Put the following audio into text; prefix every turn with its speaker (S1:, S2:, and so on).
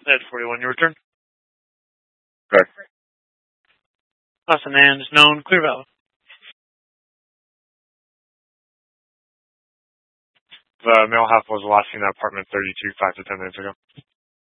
S1: Ed 41, your return.
S2: Correct.
S1: Awesome, and is known Clear Valley.
S3: The male half was last seen at apartment 32 5 to 10 minutes ago.